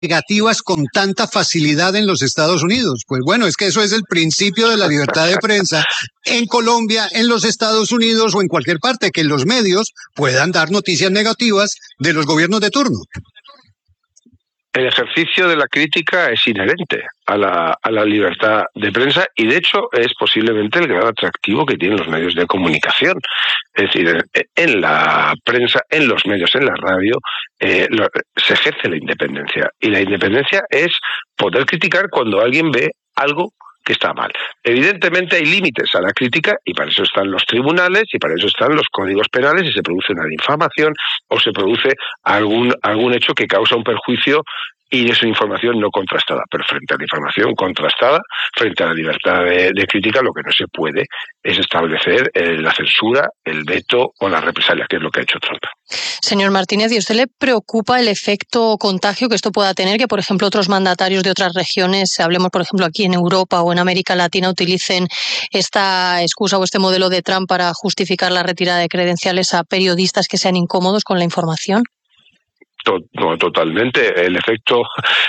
negativas con tanta facilidad en los Estados Unidos? Pues bueno, es que eso es el principio de la libertad de prensa en Colombia, en los Estados Unidos o en cualquier parte, que los medios puedan dar noticias negativas de los gobiernos de turno. El ejercicio de la crítica es inherente a la libertad de prensa y, de hecho, es posiblemente el gran atractivo que tienen los medios de comunicación. Es decir, en la prensa, en los medios, en la radio, se ejerce la independencia. Y la independencia es poder criticar cuando alguien ve algo que está mal. Evidentemente hay límites a la crítica y para eso están los tribunales y para eso están los códigos penales si se produce una difamación o se produce algún hecho que causa un perjuicio y es una información no contrastada. Pero frente a la información contrastada, frente a la libertad de crítica, lo que no se puede es establecer la censura, el veto o la represalia, que es lo que ha hecho Trump. Señor Martínez, ¿y a usted le preocupa el efecto contagio que esto pueda tener? Que, por ejemplo, otros mandatarios de otras regiones, hablemos, por ejemplo, aquí en Europa o en América Latina, utilicen esta excusa o este modelo de Trump para justificar la retirada de credenciales a periodistas que sean incómodos con la información. No, totalmente. El efecto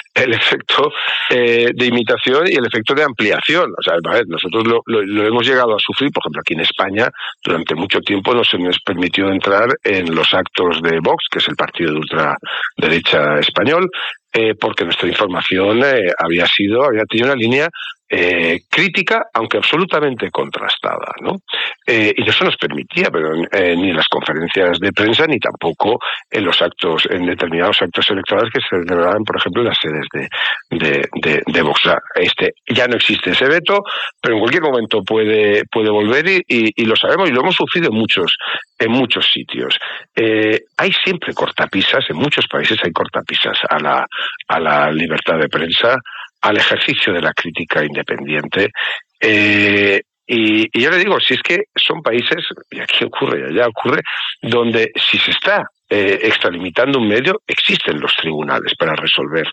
de imitación y el efecto de ampliación. O sea, a ver, nosotros lo hemos llegado a sufrir, por ejemplo, aquí en España, durante mucho tiempo no se nos permitió entrar en los actos de Vox, que es el partido de ultraderecha español, porque nuestra información había tenido una línea crítica, aunque absolutamente contrastada, ¿no? Y no se nos permitía, pero ni en las conferencias de prensa ni tampoco en en determinados actos electorales que se celebraban, por ejemplo, en las sedes de Vox. Ya no existe ese veto, pero en cualquier momento puede volver y lo sabemos y lo hemos sufrido en muchos sitios. Hay siempre cortapisas, en muchos países hay cortapisas a la libertad de prensa, al ejercicio de la crítica independiente. Y yo le digo, si es que son países, y aquí ocurre, y allá ocurre, donde si se está extralimitando un medio, existen los tribunales para resolver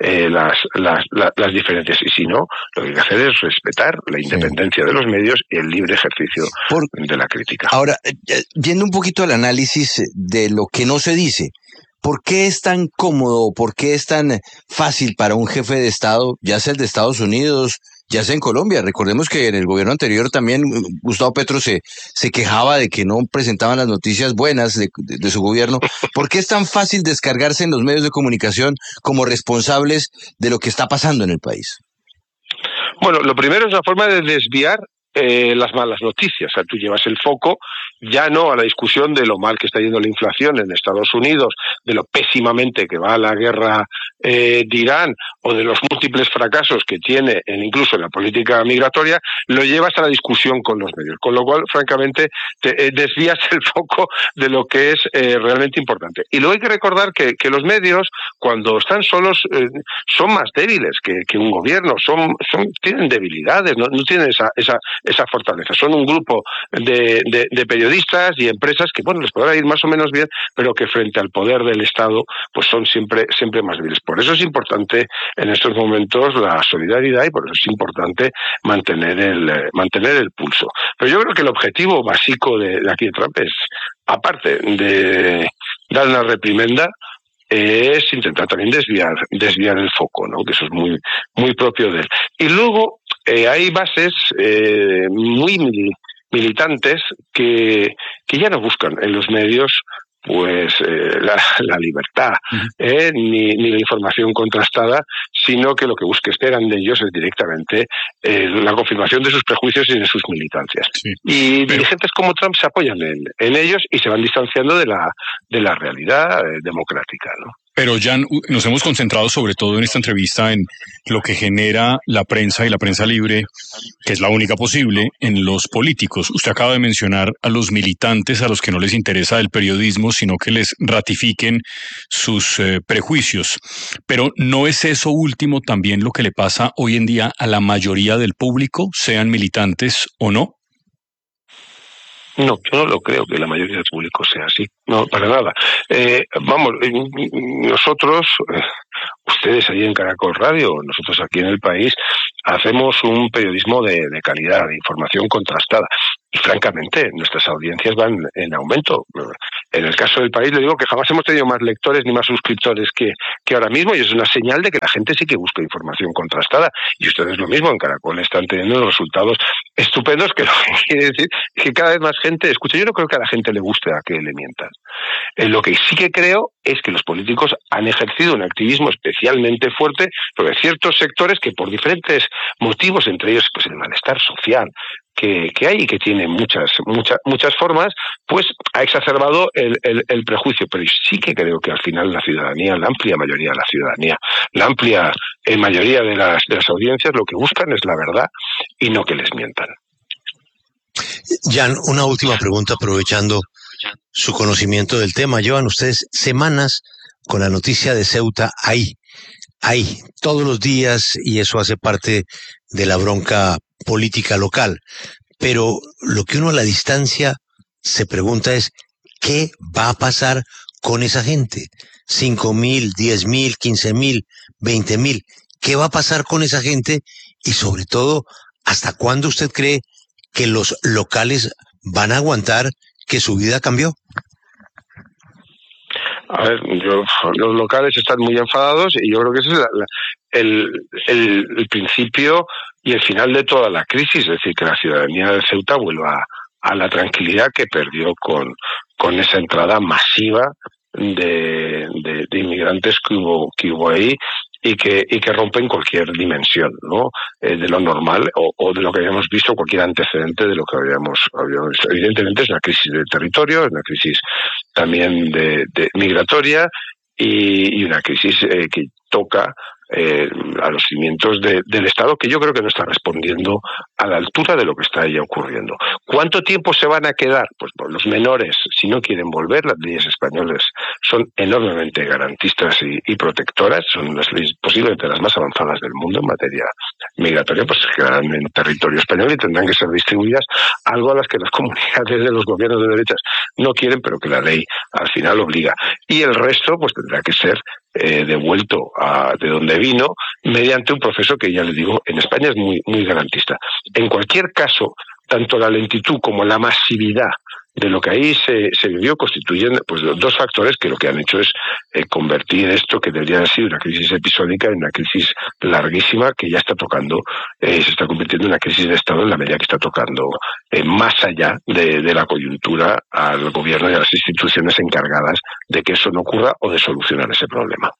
las diferencias. Y si no, lo que hay que hacer es respetar la independencia de los medios y el libre ejercicio de la crítica. Ahora, yendo un poquito al análisis de lo que no se dice, ¿por qué es tan cómodo, por qué es tan fácil para un jefe de Estado, ya sea el de Estados Unidos, ya sea en Colombia? Recordemos que en el gobierno anterior también Gustavo Petro se quejaba de que no presentaban las noticias buenas de su gobierno. ¿Por qué es tan fácil descargarse en los medios de comunicación como responsables de lo que está pasando en el país? Bueno, lo primero es una forma de desviar las malas noticias. O sea, tú llevas el foco ya no a la discusión de lo mal que está yendo la inflación en Estados Unidos, de lo pésimamente que va la guerra de Irán o de los múltiples fracasos que tiene incluso en la política migratoria, lo llevas a la discusión con los medios. Con lo cual, francamente, te desvías el foco de lo que es realmente importante. Y luego hay que recordar que los medios, cuando están solos, son más débiles que un gobierno, tienen debilidades, no tienen esa fortaleza. Son un grupo de periodistas y empresas que, bueno, les podrá ir más o menos bien, pero que frente al poder del Estado, pues son siempre más débiles. Por eso es importante en estos momentos la solidaridad y por eso es importante mantener el pulso. Pero yo creo que el objetivo básico de aquí de Trump es, aparte de dar una reprimenda, es intentar también desviar el foco, ¿no? Que eso es muy propio de él. Y luego hay bases muy militantes que ya no buscan en los medios pues la libertad ni la información contrastada, sino que lo que esperan de ellos es directamente la confirmación de sus prejuicios y de sus militancias. Sí, dirigentes como Trump se apoyan en ellos y se van distanciando de la realidad democrática, ¿no? Pero Jan, nos hemos concentrado sobre todo en esta entrevista en lo que genera la prensa y la prensa libre, que es la única posible, en los políticos. Usted acaba de mencionar a los militantes a los que no les interesa el periodismo, sino que les ratifiquen sus prejuicios. Pero ¿no es eso último también lo que le pasa hoy en día a la mayoría del público, sean militantes o no? No, yo no lo creo que la mayoría del público sea así, no, para nada. Nosotros, ustedes allí en Caracol Radio, nosotros aquí en el país, hacemos un periodismo de calidad, de información contrastada. Y francamente, nuestras audiencias van en aumento. En el caso del país, le digo que jamás hemos tenido más lectores ni más suscriptores que ahora mismo, y es una señal de que la gente sí que busca información contrastada. Y ustedes lo mismo, en Caracol están teniendo unos resultados estupendos, que lo que quiere decir es que cada vez más gente escucha. Yo no creo que a la gente le guste a que le mientan. Lo que sí que creo es que los políticos han ejercido un activismo especialmente fuerte sobre ciertos sectores que por diferentes motivos, entre ellos pues el malestar social que hay y que tiene muchas formas, pues ha exacerbado el prejuicio. Pero sí que creo que al final la ciudadanía, la amplia mayoría de la ciudadanía, la amplia mayoría de las audiencias, lo que buscan es la verdad y no que les mientan. Jan, una última pregunta aprovechando su conocimiento del tema. Llevan ustedes semanas con la noticia de Ceuta ahí, todos los días, y eso hace parte de la bronca política local. Pero lo que uno a la distancia se pregunta es, ¿qué va a pasar con esa gente? 5.000, 10.000, 15.000, 20.000. ¿Qué va a pasar con esa gente? Y sobre todo, ¿hasta cuándo usted cree que los locales van a aguantar que su vida cambió? A ver, los locales están muy enfadados y yo creo que ese es el principio y el final de toda la crisis, es decir, que la ciudadanía de Ceuta vuelva a la tranquilidad que perdió con esa entrada masiva de inmigrantes que hubo ahí y que rompen cualquier dimensión, ¿no? De lo normal o de lo que habíamos visto, cualquier antecedente de lo que habíamos visto. Evidentemente es una crisis de territorio, es una crisis también de migratoria y una crisis que toca a los cimientos del Estado, que yo creo que no está respondiendo a la altura de lo que está ahí ocurriendo. ¿Cuánto tiempo se van a quedar? Pues los menores, si no quieren volver, las leyes españolas son enormemente garantistas y protectoras, son las leyes posiblemente las más avanzadas del mundo en materia migratoria, pues se quedarán en territorio español y tendrán que ser distribuidas, algo a las que las comunidades de los gobiernos de derechas no quieren, pero que la ley al final obliga. Y el resto pues tendrá que ser devuelto de donde vino mediante un proceso que, ya les digo, en España es muy, muy garantista. En cualquier caso, tanto la lentitud como la masividad de lo que ahí se vivió constituyen pues dos factores que lo que han hecho es convertir esto que debería haber sido una crisis episódica en una crisis larguísima que ya está tocando, se está convirtiendo en una crisis de Estado en la medida que está tocando más allá de la coyuntura al gobierno y a las instituciones encargadas de que eso no ocurra o de solucionar ese problema.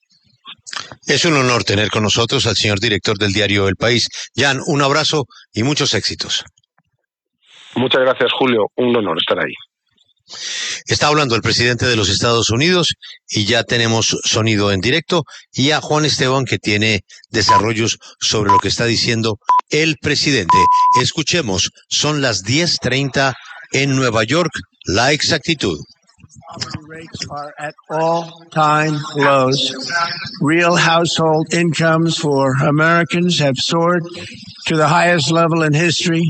Es un honor tener con nosotros al señor director del diario El País. Jan, un abrazo y muchos éxitos. Muchas gracias, Julio. Un honor estar ahí. Está hablando el presidente de los Estados Unidos y ya tenemos sonido en directo y a Juan Esteban que tiene desarrollos sobre lo que está diciendo el presidente. Escuchemos, son las 10:30 en Nueva York, la exactitud. Rates are at all-time lows. Real household incomes for Americans have soared to the highest level in history,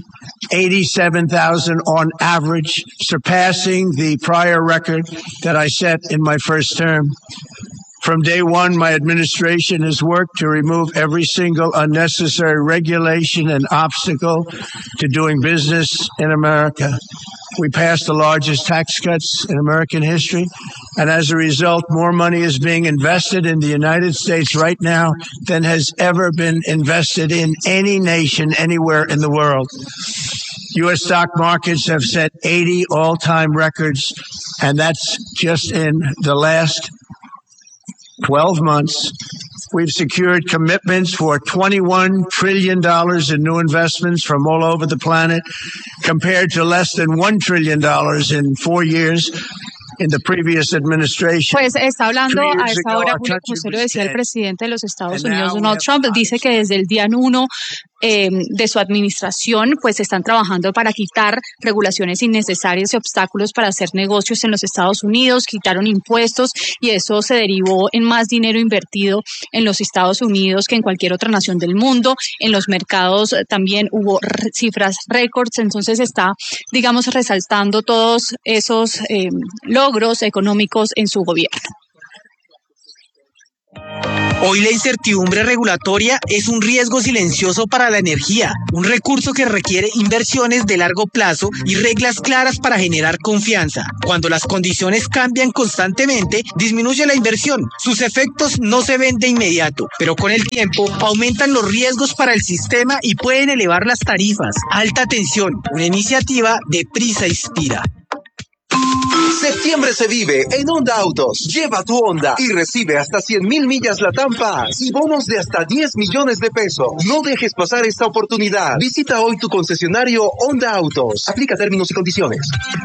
$87,000 on average, surpassing the prior record that I set in my first term. From day one, my administration has worked to remove every single unnecessary regulation and obstacle to doing business in America. We passed the largest tax cuts in American history, and as a result, more money is being invested in the United States right now than has ever been invested in any nation anywhere in the world. U.S. stock markets have set 80 all-time records, and that's just in the last 12 months. We've secured commitments for $21 trillion in new investments from all over the planet, compared to less than $1 trillion in 4 years in the previous administration. Pues está hablando a esta hora, Julio, como se lo decía el presidente de los Estados Unidos, Donald Trump, dice que desde el día 1 de su administración, pues están trabajando para quitar regulaciones innecesarias y obstáculos para hacer negocios en los Estados Unidos, quitaron impuestos y eso se derivó en más dinero invertido en los Estados Unidos que en cualquier otra nación del mundo. En los mercados también hubo cifras récords, entonces está, digamos, resaltando todos esos logros económicos en su gobierno. Hoy la incertidumbre regulatoria es un riesgo silencioso para la energía, un recurso que requiere inversiones de largo plazo y reglas claras para generar confianza. Cuando las condiciones cambian constantemente, disminuye la inversión. Sus efectos no se ven de inmediato, pero con el tiempo aumentan los riesgos para el sistema y pueden elevar las tarifas. Alta tensión, una iniciativa de Prisa Inspira. Septiembre se vive en Honda Autos. Lleva tu Honda y recibe hasta 100,000 millas Latam Paz y bonos de hasta 10 millones de pesos. No dejes pasar esta oportunidad. Visita hoy tu concesionario Honda Autos. Aplica términos y condiciones.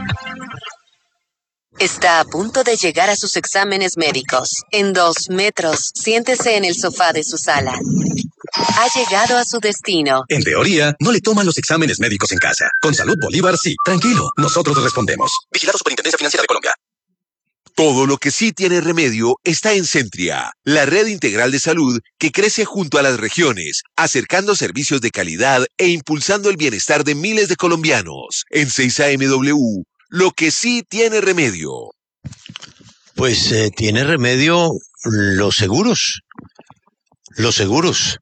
Está a punto de llegar a sus exámenes médicos. En 2 metros, siéntese en el sofá de su sala. Ha llegado a su destino. En teoría, no le toman los exámenes médicos en casa. Con Salud Bolívar, sí. Tranquilo, nosotros respondemos. Vigilado Superintendencia Financiera de Colombia. Todo lo que sí tiene remedio está en Centria, la red integral de salud que crece junto a las regiones, acercando servicios de calidad e impulsando el bienestar de miles de colombianos. En 6AMW, lo que sí tiene remedio. Pues tiene remedio los seguros. Los seguros.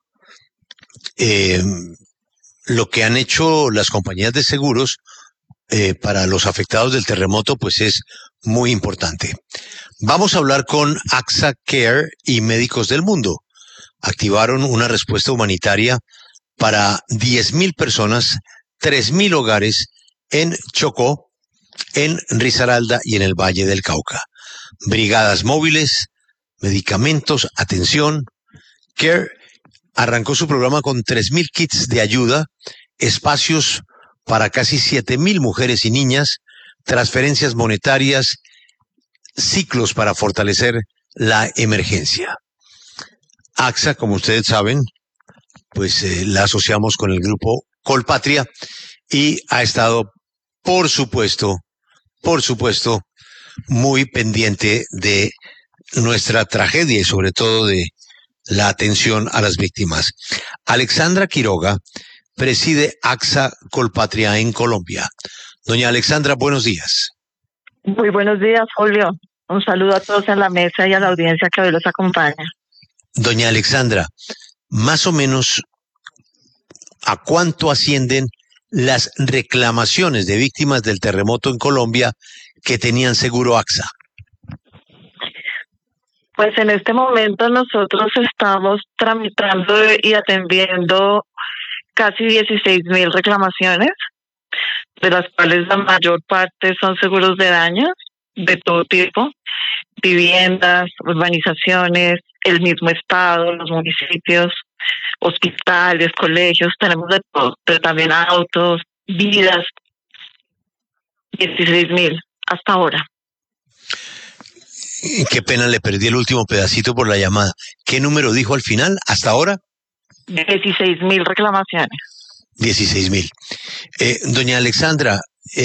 Lo que han hecho las compañías de seguros para los afectados del terremoto, pues es muy importante. Vamos a hablar con AXA Care y Médicos del Mundo. Activaron una respuesta humanitaria para 10,000 personas, 3,000 hogares en Chocó, en Risaralda y en el Valle del Cauca. Brigadas móviles, medicamentos, atención. Care arrancó su programa con 3,000 kits de ayuda, espacios para casi 7,000 mujeres y niñas, transferencias monetarias, ciclos para fortalecer la emergencia. AXA, como ustedes saben, pues la asociamos con el grupo Colpatria y ha estado, por supuesto, muy pendiente de nuestra tragedia y sobre todo de la atención a las víctimas. Alexandra Quiroga preside AXA Colpatria en Colombia. Doña Alexandra, buenos días. Muy buenos días, Julio. Un saludo a todos en la mesa y a la audiencia que hoy los acompaña. Doña Alexandra, más o menos, ¿a cuánto ascienden las reclamaciones de víctimas del terremoto en Colombia que tenían seguro AXA? Pues en este momento nosotros estamos tramitando y atendiendo casi 16,000 reclamaciones, de las cuales la mayor parte son seguros de daños de todo tipo, viviendas, urbanizaciones, el mismo estado, los municipios, hospitales, colegios, tenemos de todo, pero también autos, vidas, 16,000 hasta ahora. Qué pena, le perdí el último pedacito por la llamada. ¿Qué número dijo al final, hasta ahora? 16,000 reclamaciones. 16,000. Doña Alexandra,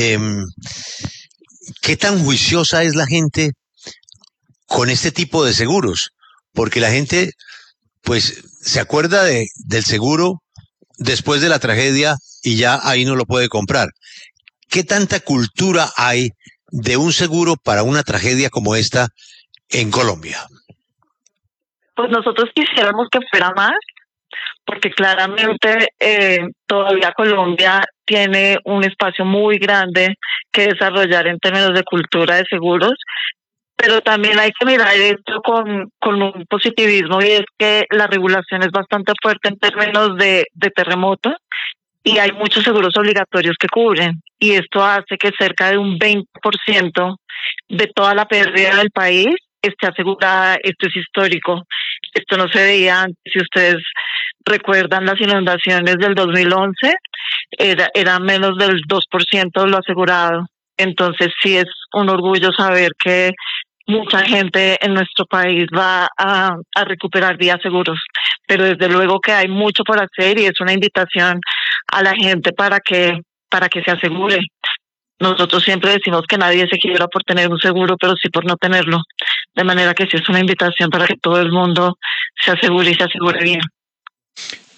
¿qué tan juiciosa es la gente con este tipo de seguros? Porque la gente, pues, se acuerda del seguro después de la tragedia y ya ahí no lo puede comprar. ¿Qué tanta cultura hay de un seguro para una tragedia como esta en Colombia? Pues nosotros quisiéramos que fuera más, porque claramente todavía Colombia tiene un espacio muy grande que desarrollar en términos de cultura de seguros, pero también hay que mirar esto con un positivismo, y es que la regulación es bastante fuerte en términos de terremoto y hay muchos seguros obligatorios que cubren, y esto hace que cerca de un 20% de toda la pérdida del país esté asegurada. Esto es histórico. Esto no se veía antes. Si ustedes recuerdan las inundaciones del 2011, era menos del 2% lo asegurado. Entonces sí es un orgullo saber que mucha gente en nuestro país va a recuperar vías seguros, pero desde luego que hay mucho por hacer y es una invitación a la gente para que se asegure. Nosotros siempre decimos que nadie se quiebra por tener un seguro, pero sí por no tenerlo. De manera que sí es una invitación para que todo el mundo se asegure y se asegure bien.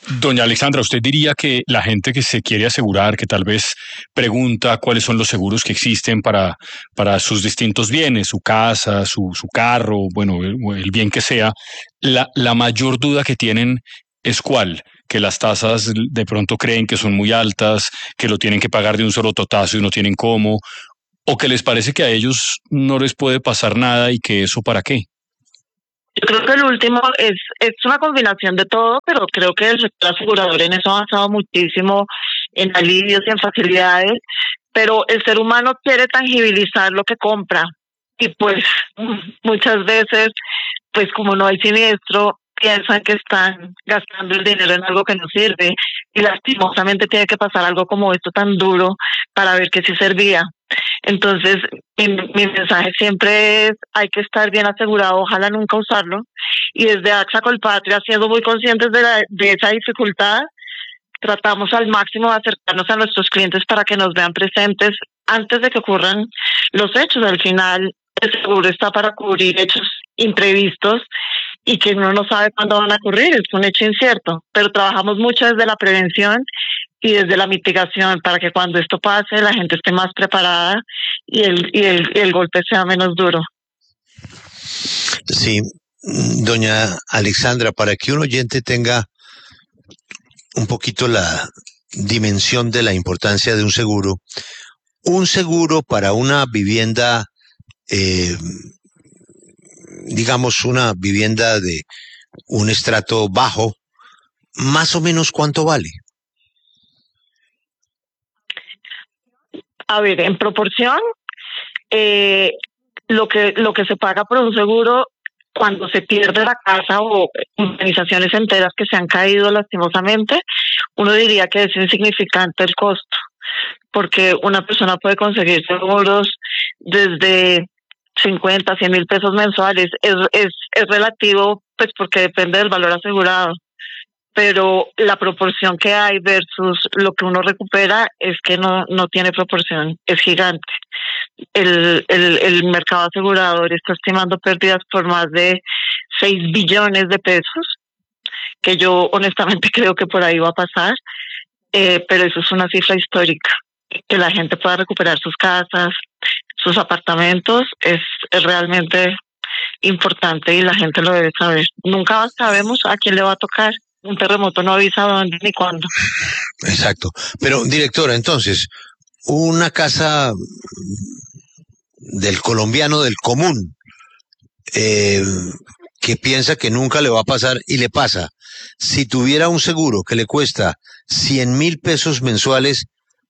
Doña Alexandra, ¿usted diría que la gente que se quiere asegurar, que tal vez pregunta cuáles son los seguros que existen para sus distintos bienes, su casa, su carro, bueno, el bien que sea, la mayor duda que tienen es cuál? Que las tasas de pronto creen que son muy altas, que lo tienen que pagar de un solo totazo y no tienen cómo, o que les parece que a ellos no les puede pasar nada y que eso para qué? Yo creo que el último es una combinación de todo, pero creo que el sector asegurador en eso ha avanzado muchísimo en alivios y en facilidades, pero el ser humano quiere tangibilizar lo que compra y pues muchas veces, pues como no hay siniestro, piensan que están gastando el dinero en algo que no sirve y lastimosamente tiene que pasar algo como esto tan duro para ver que sí servía. Entonces, mi mensaje siempre es, hay que estar bien asegurado, ojalá nunca usarlo. Y desde AXA Colpatria, siendo muy conscientes de esa dificultad, tratamos al máximo de acercarnos a nuestros clientes para que nos vean presentes antes de que ocurran los hechos. Al final, el seguro está para cubrir hechos imprevistos y que uno no sabe cuándo van a ocurrir, es un hecho incierto, pero trabajamos mucho desde la prevención y desde la mitigación para que cuando esto pase la gente esté más preparada y el golpe sea menos duro. Sí, doña Alexandra, para que un oyente tenga un poquito la dimensión de la importancia de un seguro para una vivienda, digamos una vivienda de un estrato bajo, más o menos ¿cuánto vale? A ver, en proporción, lo que se paga por un seguro cuando se pierde la casa o organizaciones enteras que se han caído lastimosamente, uno diría que es insignificante el costo, porque una persona puede conseguir seguros desde 50, 100 mil pesos mensuales. Es relativo, pues porque depende del valor asegurado. Pero la proporción que hay versus lo que uno recupera es que no tiene proporción, es gigante. El mercado asegurador está estimando pérdidas por más de 6 billones de pesos, que yo honestamente creo que por ahí va a pasar, pero eso es una cifra histórica. Que la gente pueda recuperar sus casas, sus apartamentos, es realmente importante y la gente lo debe saber. Nunca sabemos a quién le va a tocar. Un terremoto no avisa dónde ni cuándo. Exacto. Pero, directora, entonces, una casa del colombiano del común, que piensa que nunca le va a pasar y le pasa, si tuviera un seguro que le cuesta 100 mil pesos mensuales,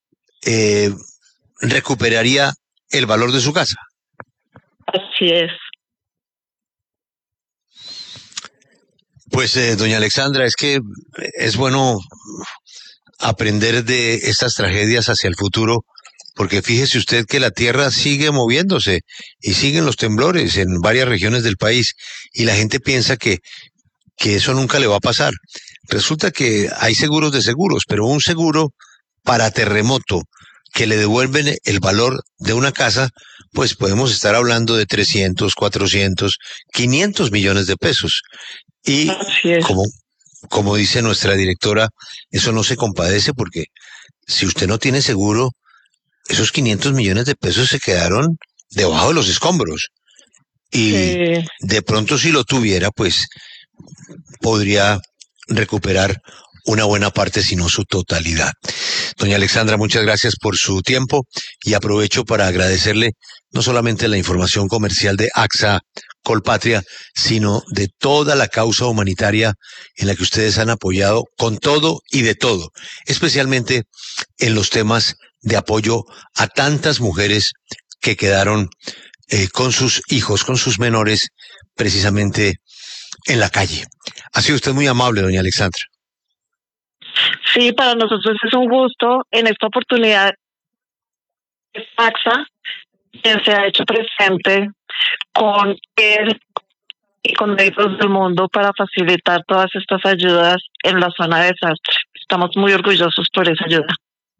recuperaría el valor de su casa. Así es. Pues, doña Alexandra, es que es bueno aprender de estas tragedias hacia el futuro, porque fíjese usted que la tierra sigue moviéndose y siguen los temblores en varias regiones del país y la gente piensa que eso nunca le va a pasar. Resulta que hay seguros de seguros, pero un seguro para terremoto que le devuelven el valor de una casa, pues podemos estar hablando de 300, 400, 500 millones de pesos. Y como dice nuestra directora, eso no se compadece porque si usted no tiene seguro, esos 500 millones de pesos se quedaron debajo de los escombros. Y de pronto si lo tuviera, pues podría recuperar una buena parte, si no su totalidad. Doña Alexandra, muchas gracias por su tiempo y aprovecho para agradecerle no solamente la información comercial de AXA Colpatria, sino de toda la causa humanitaria en la que ustedes han apoyado con todo y de todo, especialmente en los temas de apoyo a tantas mujeres que quedaron con sus hijos, con sus menores, precisamente en la calle. Ha sido usted muy amable, doña Alexandra. Sí, para nosotros es un gusto. En esta oportunidad, AXA, quien se ha hecho presente con él y con médicos del mundo para facilitar todas estas ayudas en la zona de desastre. Estamos muy orgullosos por esa ayuda.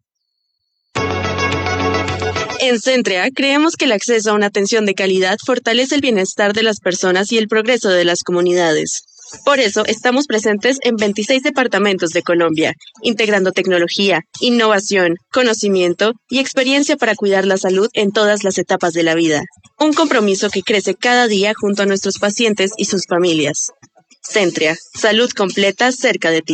En Centrea, creemos que el acceso a una atención de calidad fortalece el bienestar de las personas y el progreso de las comunidades. Por eso estamos presentes en 26 departamentos de Colombia, integrando tecnología, innovación, conocimiento y experiencia para cuidar la salud en todas las etapas de la vida. Un compromiso que crece cada día junto a nuestros pacientes y sus familias. Centria, salud completa cerca de ti.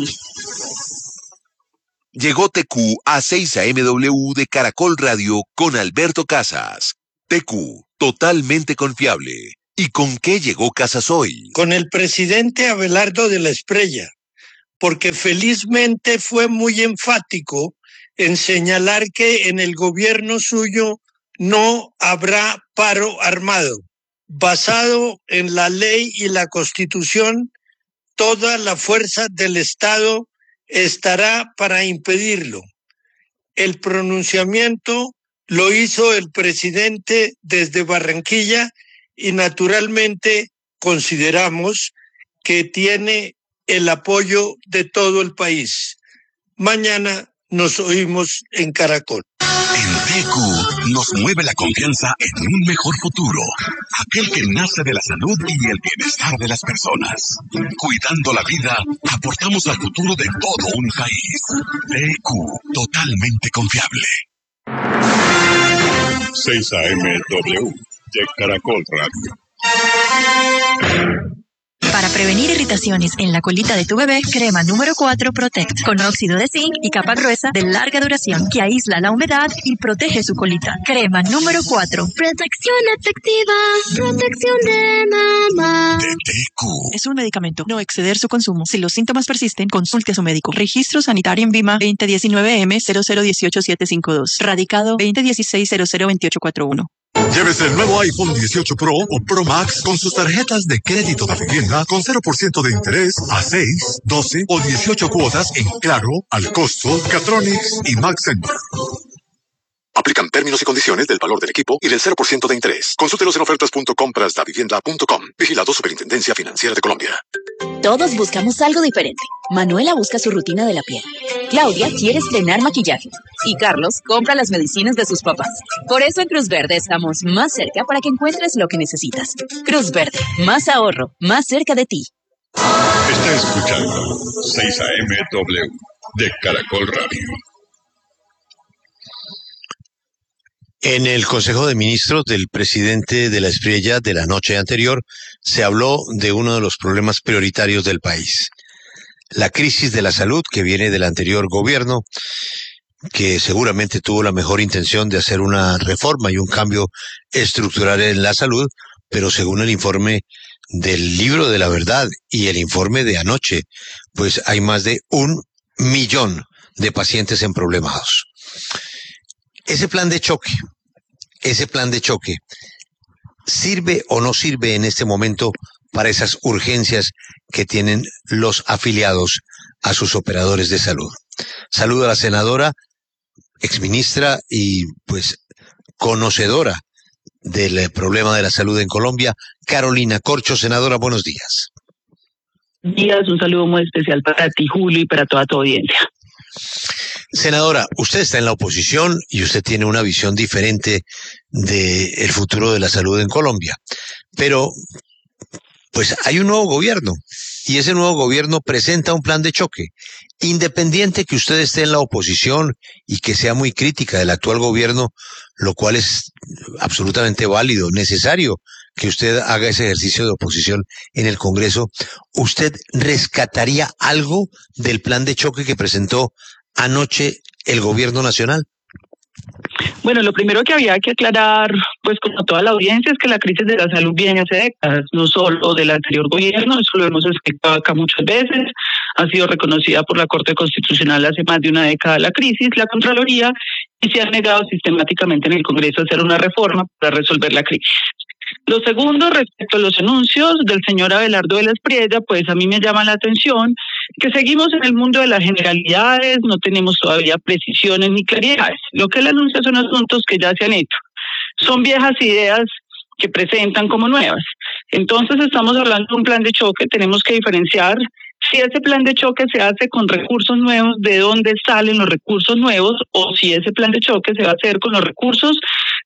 Llegó TQ a 6 AMW de Caracol Radio con Alberto Casas. TQ, totalmente confiable. ¿Y con qué llegó Casas hoy? Con el presidente Abelardo de la Espriella, porque felizmente fue muy enfático en señalar que en el gobierno suyo no habrá paro armado. Basado en la ley y la Constitución, toda la fuerza del Estado estará para impedirlo. El pronunciamiento lo hizo el presidente desde Barranquilla y naturalmente consideramos que tiene el apoyo de todo el país. Mañana nos oímos en Caracol. En TQ nos mueve la confianza en un mejor futuro, aquel que nace de la salud y el bienestar de las personas. Cuidando la vida, aportamos al futuro de todo un país. TQ, totalmente confiable. 6 AMW de Caracol Radio. Para prevenir irritaciones en la colita de tu bebé, crema número 4 Protect, con óxido de zinc y capa gruesa de larga duración que aísla la humedad y protege su colita. Crema número 4. Protección efectiva, protección de mamá. Es un medicamento. No exceder su consumo. Si los síntomas persisten, consulte a su médico. Registro sanitario en VIMA 2019M0018752. Radicado 2016-002841. Llévese el nuevo iPhone 18 Pro o Pro Max con sus tarjetas de crédito de vivienda con 0% de interés a 6, 12 o 18 cuotas en Claro, Al Costo, Catronics y Max Center. Aplican términos y condiciones del valor del equipo y del 0% de interés. Consúltelos en ofertas.comprasdavivienda.com. Vigilado Superintendencia Financiera de Colombia. Todos buscamos algo diferente. Manuela busca su rutina de la piel. Claudia quiere estrenar maquillaje. Y Carlos compra las medicinas de sus papás. Por eso en Cruz Verde estamos más cerca para que encuentres lo que necesitas. Cruz Verde, más ahorro, más cerca de ti. Está escuchando 6 AMW de Caracol Radio. En el Consejo de Ministros del presidente de la Espriella de la noche anterior se habló de uno de los problemas prioritarios del país. La crisis de la salud que viene del anterior gobierno, que seguramente tuvo la mejor intención de hacer una reforma y un cambio estructural en la salud, pero según el informe del Libro de la Verdad y el informe de anoche, pues hay más de 1 millón de pacientes emproblemados. Ese plan de choque, ¿sirve o no sirve en este momento para esas urgencias que tienen los afiliados a sus operadores de salud? Saludo a la senadora, exministra y pues conocedora del problema de la salud en Colombia, Carolina Corcho. Senadora, buenos días. Días, un saludo muy especial para ti, Julio, y para toda tu audiencia. Senadora, usted está en la oposición y usted tiene una visión diferente del futuro de la salud en Colombia, pero pues hay un nuevo gobierno y ese nuevo gobierno presenta un plan de choque. Independiente que usted esté en la oposición y que sea muy crítica del actual gobierno, lo cual es absolutamente válido, necesario que usted haga ese ejercicio de oposición en el Congreso, ¿usted rescataría algo del plan de choque que presentó anoche el gobierno nacional? Bueno, lo primero que había que aclarar, pues como toda la audiencia, es que la crisis de la salud viene hace décadas, no solo del anterior gobierno, eso lo hemos explicado acá muchas veces, ha sido reconocida por la Corte Constitucional hace más de una década la crisis, la Contraloría, y se ha negado sistemáticamente en el Congreso a hacer una reforma para resolver la crisis. Lo segundo, respecto a los anuncios del señor Abelardo de la Espriella, pues a mí me llama la atención que seguimos en el mundo de las generalidades, no tenemos todavía precisiones ni claridades. Lo que él anuncia son asuntos que ya se han hecho. Son viejas ideas que presentan como nuevas. Entonces estamos hablando de un plan de choque, tenemos que diferenciar si ese plan de choque se hace con recursos nuevos, de dónde salen los recursos nuevos, o si ese plan de choque se va a hacer con los recursos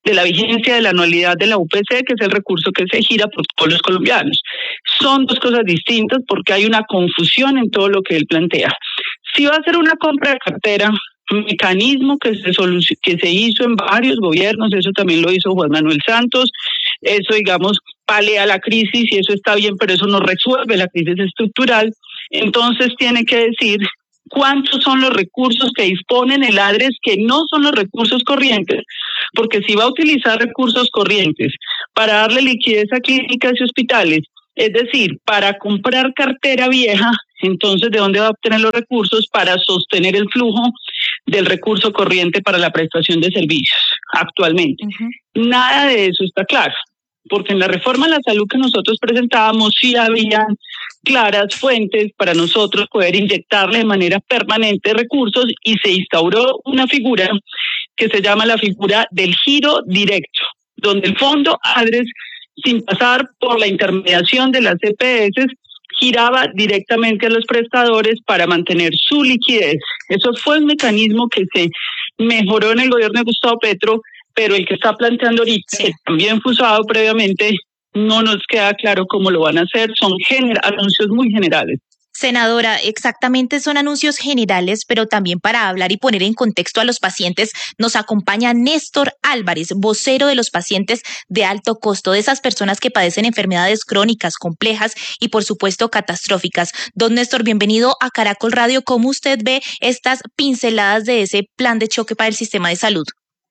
de la vigencia de la anualidad de la UPC, que es el recurso que se gira por todos los colombianos. Son dos cosas distintas porque hay una confusión en todo lo que él plantea. Si va a hacer una compra de cartera, un mecanismo que se hizo en varios gobiernos, eso también lo hizo Juan Manuel Santos, eso, digamos, palea la crisis y eso está bien, pero eso no resuelve la crisis estructural. Entonces tiene que decir cuántos son los recursos que disponen el ADRES que no son los recursos corrientes, porque si va a utilizar recursos corrientes para darle liquidez a clínicas y hospitales, es decir, para comprar cartera vieja, entonces ¿de dónde va a obtener los recursos para sostener el flujo del recurso corriente para la prestación de servicios actualmente? Nada de eso está claro, porque en la reforma a la salud que nosotros presentábamos sí había claras fuentes para nosotros poder inyectarle de manera permanente recursos y se instauró una figura que se llama la figura del giro directo, donde el fondo ADRES, sin pasar por la intermediación de las EPS, giraba directamente a los prestadores para mantener su liquidez. Eso fue un mecanismo que se mejoró en el gobierno de Gustavo Petro, pero el que está planteando ahorita, que también fue usado previamente, no nos queda claro cómo lo van a hacer. Son anuncios muy generales. Senadora, exactamente son anuncios generales, pero también para hablar y poner en contexto a los pacientes nos acompaña Néstor Álvarez, vocero de los pacientes de alto costo, de esas personas que padecen enfermedades crónicas, complejas y por supuesto catastróficas. Don Néstor, bienvenido a Caracol Radio. ¿Cómo usted ve estas pinceladas de ese plan de choque para el sistema de salud?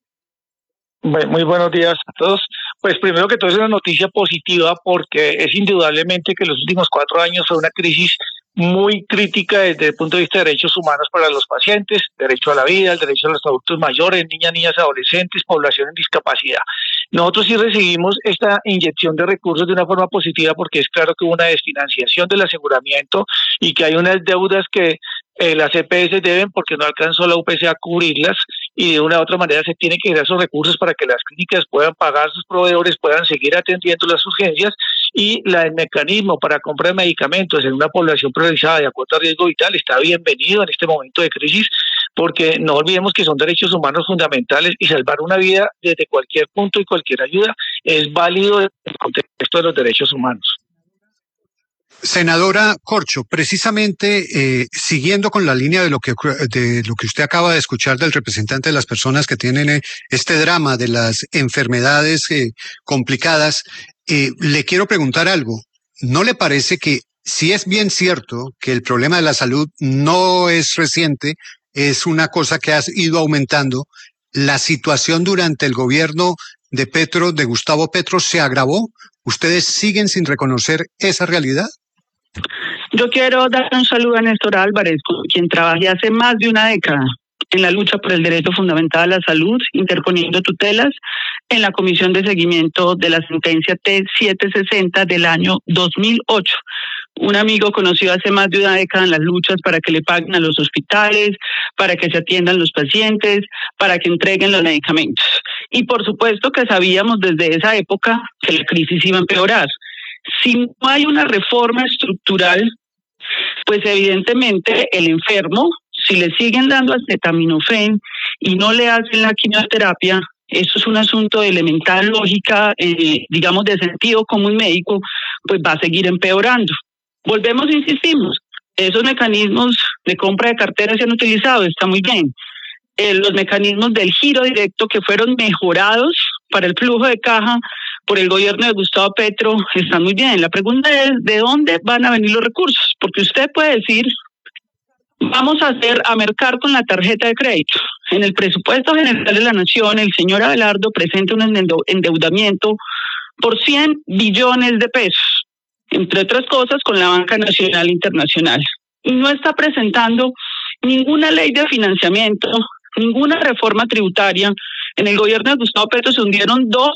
Muy buenos días a todos. Pues primero que todo es una noticia positiva porque es indudablemente que los últimos 4 años fue una crisis muy crítica desde el punto de vista de derechos humanos para los pacientes, derecho a la vida, el derecho a los adultos mayores, niñas, adolescentes, población en discapacidad. Nosotros sí recibimos esta inyección de recursos de una forma positiva porque es claro que hubo una desfinanciación del aseguramiento y que hay unas deudas que las EPS deben porque no alcanzó la UPC a cubrirlas y de una u otra manera se tiene que dar esos recursos para que las clínicas puedan pagar sus proveedores, puedan seguir atendiendo las urgencias y el mecanismo para compra de medicamentos en una población priorizada de acuerdo a riesgo vital está bienvenido en este momento de crisis porque no olvidemos que son derechos humanos fundamentales y salvar una vida desde cualquier punto y cualquier ayuda es válido en el contexto de los derechos humanos. Senadora Corcho, precisamente siguiendo con la línea de lo que usted acaba de escuchar del representante de las personas que tienen este drama de las enfermedades complicadas, le quiero preguntar algo. ¿No le parece que si es bien cierto que el problema de la salud no es reciente, es una cosa que ha ido aumentando, la situación durante el gobierno de Gustavo Petro, se agravó? ¿Ustedes siguen sin reconocer esa realidad? Yo quiero dar un saludo a Néstor Álvarez, con quien trabajé hace más de una década en la lucha por el derecho fundamental a la salud, interponiendo tutelas en la Comisión de Seguimiento de la sentencia T760 del año 2008. Un amigo conocido hace más de una década en las luchas para que le paguen a los hospitales, para que se atiendan los pacientes, para que entreguen los medicamentos. Y por supuesto que sabíamos desde esa época que la crisis iba a empeorar. Si no hay una reforma estructural, pues evidentemente el enfermo, si le siguen dando acetaminofén y no le hacen la quimioterapia, eso es un asunto de elemental lógica, digamos de sentido común médico, pues va a seguir empeorando. Volvemos e insistimos, esos mecanismos de compra de carteras se han utilizado, está muy bien. Los mecanismos del giro directo que fueron mejorados para el flujo de caja por el gobierno de Gustavo Petro están muy bien. La pregunta es, ¿de dónde van a venir los recursos? Porque usted puede decir, vamos a mercar con la tarjeta de crédito. En el presupuesto general de la Nación, el señor Abelardo presenta un endeudamiento por 100 billones de pesos, entre otras cosas con la banca nacional e internacional. Y no está presentando ninguna ley de financiamiento, ninguna reforma tributaria. En el gobierno de Gustavo Petro se hundieron dos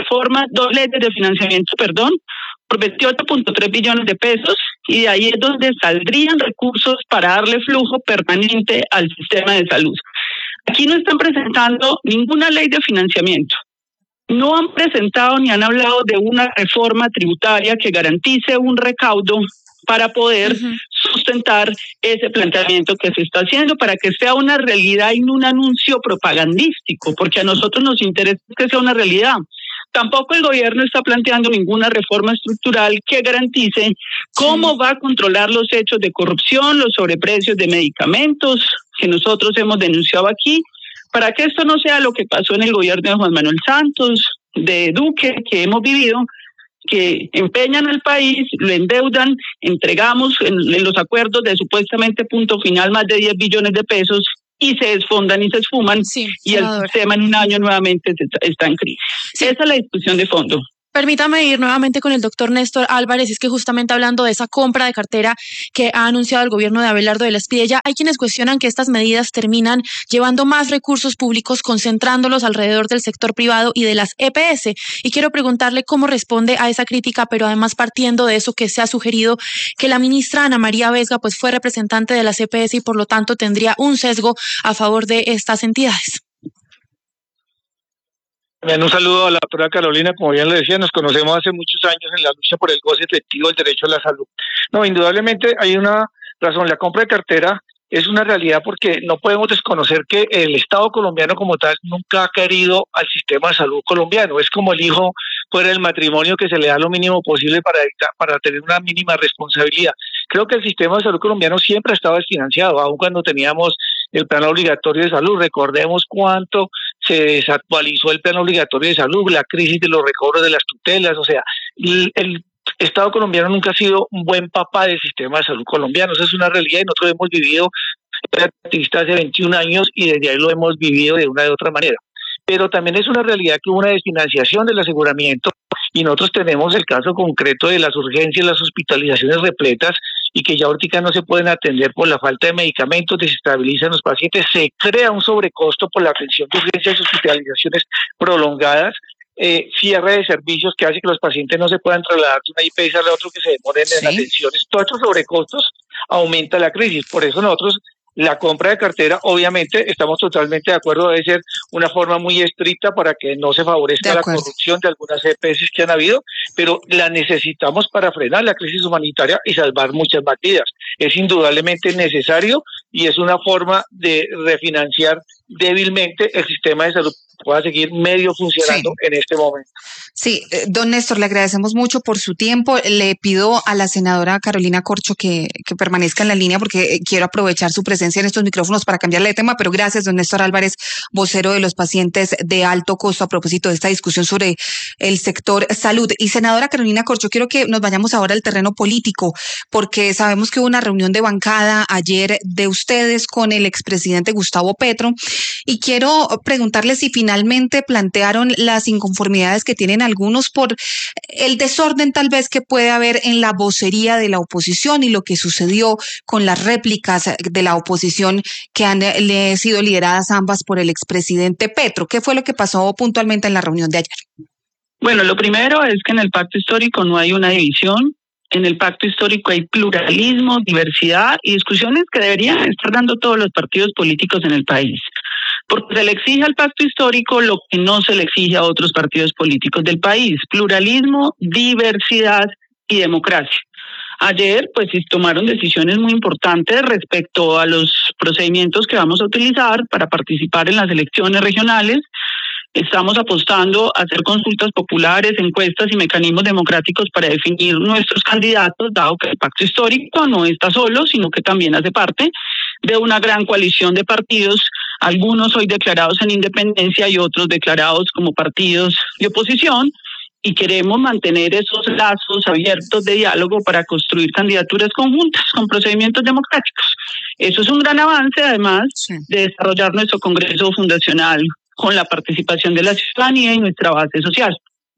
leyes de financiamiento, por 28.3 billones de pesos, y de ahí es donde saldrían recursos para darle flujo permanente al sistema de salud. Aquí no están presentando ninguna ley de financiamiento. No han presentado ni han hablado de una reforma tributaria que garantice un recaudo para poder sustentar ese planteamiento que se está haciendo, para que sea una realidad y no un anuncio propagandístico, porque a nosotros nos interesa que sea una realidad. Tampoco el gobierno está planteando ninguna reforma estructural que garantice cómo va a controlar los hechos de corrupción, los sobreprecios de medicamentos que nosotros hemos denunciado aquí, para que esto no sea lo que pasó en el gobierno de Juan Manuel Santos, de Duque, que hemos vivido, que empeñan al país, lo endeudan, entregamos en los acuerdos de supuestamente punto final más de 10 billones de pesos y se desfondan y se esfuman, y el sistema en un año nuevamente está en crisis. Esa es la discusión de fondo. Permítame ir nuevamente con el doctor Néstor Álvarez, es que justamente hablando de esa compra de cartera que ha anunciado el gobierno de Abelardo de la Espriella, hay quienes cuestionan que estas medidas terminan llevando más recursos públicos, concentrándolos alrededor del sector privado y de las EPS. Y quiero preguntarle cómo responde a esa crítica, pero además partiendo de eso que se ha sugerido, que la ministra Ana María Vesga pues fue representante de las EPS y por lo tanto tendría un sesgo a favor de estas entidades. Un saludo a la doctora Carolina, como bien le decía, nos conocemos hace muchos años en la lucha por el goce efectivo del derecho a la salud. No, indudablemente hay una razón, la compra de cartera es una realidad porque no podemos desconocer que el Estado colombiano como tal nunca ha querido al sistema de salud colombiano, es como el hijo fuera del matrimonio que se le da lo mínimo posible para tener una mínima responsabilidad. Creo que el sistema de salud colombiano siempre ha estado desfinanciado, aun cuando teníamos el plan obligatorio de salud. Recordemos cuánto se desactualizó el plan obligatorio de salud, la crisis de los recobros de las tutelas, o sea, el Estado colombiano nunca ha sido un buen papá del sistema de salud colombiano, esa es una realidad y nosotros hemos vivido activistas hace 21 años y desde ahí lo hemos vivido de una u otra manera. Pero también es una realidad que hubo una desfinanciación del aseguramiento y nosotros tenemos el caso concreto de las urgencias, las hospitalizaciones repletas y que ya ahorita no se pueden atender por la falta de medicamentos, desestabilizan los pacientes, se crea un sobrecosto por la atención de urgencias y hospitalizaciones prolongadas, cierre de servicios que hace que los pacientes no se puedan trasladar de una IPS a la otra, que se demoren en atenciones. Todos estos sobrecostos aumenta la crisis. Por eso nosotros, la compra de cartera, obviamente, estamos totalmente de acuerdo, debe ser una forma muy estricta para que no se favorezca la corrupción de algunas EPS que han habido, pero la necesitamos para frenar la crisis humanitaria y salvar muchas más vidas. Es indudablemente necesario y es una forma de refinanciar débilmente el sistema de salud pueda seguir medio funcionando en este momento. Sí, don Néstor, le agradecemos mucho por su tiempo. Le pido a la senadora Carolina Corcho que permanezca en la línea porque quiero aprovechar su presencia en estos micrófonos para cambiarle de tema, pero gracias, don Néstor Álvarez, vocero de los pacientes de alto costo, a propósito de esta discusión sobre el sector salud. Y senadora Carolina Corcho, quiero que nos vayamos ahora al terreno político, porque sabemos que hubo una reunión de bancada ayer de ustedes con el expresidente Gustavo Petro, y quiero preguntarle si finalmente plantearon las inconformidades que tienen algunos por el desorden tal vez que puede haber en la vocería de la oposición y lo que sucedió con las réplicas de la oposición que han sido lideradas ambas por el expresidente Petro. ¿Qué fue lo que pasó puntualmente en la reunión de ayer? Bueno, lo primero es que en el pacto histórico no hay una división. En el pacto histórico hay pluralismo, diversidad y discusiones que deberían estar dando todos los partidos políticos en el país. Porque se le exige al pacto histórico lo que no se le exige a otros partidos políticos del país: pluralismo, diversidad y democracia. Ayer, pues, tomaron decisiones muy importantes respecto a los procedimientos que vamos a utilizar para participar en las elecciones regionales. Estamos apostando a hacer consultas populares, encuestas y mecanismos democráticos para definir nuestros candidatos, dado que el pacto histórico no está solo, sino que también hace parte de una gran coalición de partidos, algunos hoy declarados en independencia y otros declarados como partidos de oposición, y queremos mantener esos lazos abiertos de diálogo para construir candidaturas conjuntas con procedimientos democráticos. Eso es un gran avance, además, de desarrollar nuestro Congreso Fundacional con la participación de la ciudadanía y nuestra base social.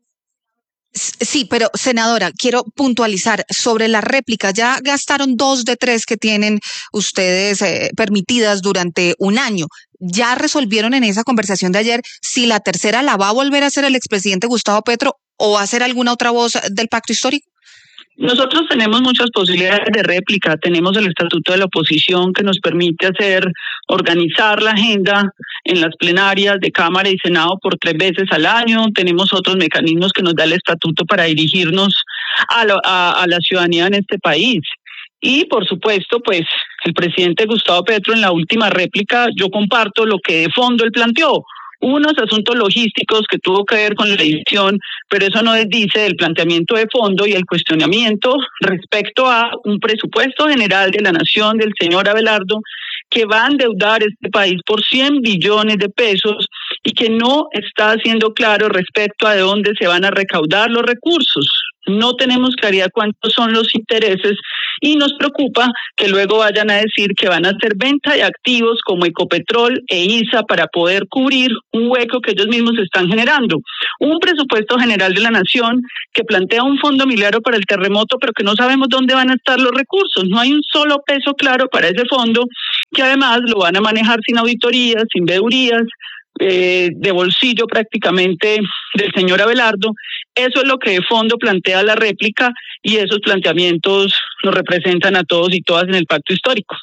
Sí, pero senadora, quiero puntualizar sobre las réplicas. Ya gastaron 2 de 3 que tienen ustedes permitidas durante un año. ¿Ya resolvieron en esa conversación de ayer si la tercera la va a volver a hacer el expresidente Gustavo Petro o va a ser alguna otra voz del pacto histórico? Nosotros tenemos muchas posibilidades de réplica. Tenemos el Estatuto de la Oposición que nos permite organizar la agenda en las plenarias de Cámara y Senado por 3 veces al año. Tenemos otros mecanismos que nos da el Estatuto para dirigirnos a la ciudadanía en este país. Y, por supuesto, pues el presidente Gustavo Petro en la última réplica, yo comparto lo que de fondo él planteó. Unos asuntos logísticos que tuvo que ver con la edición, pero eso no desdice del planteamiento de fondo y el cuestionamiento respecto a un presupuesto general de la nación del señor Abelardo que va a endeudar este país por 100 billones de pesos y que no está siendo claro respecto a de dónde se van a recaudar los recursos. No tenemos claridad cuántos son los intereses y nos preocupa que luego vayan a decir que van a hacer venta de activos como Ecopetrol e ISA para poder cubrir un hueco que ellos mismos están generando. Un presupuesto general de la nación que plantea un fondo milagro para el terremoto, pero que no sabemos dónde van a estar los recursos. No hay un solo peso claro para ese fondo, que además lo van a manejar sin auditorías, sin veedurías, de bolsillo prácticamente del señor Abelardo. Eso es lo que de fondo plantea la réplica y esos planteamientos nos representan a todos y todas en el pacto histórico.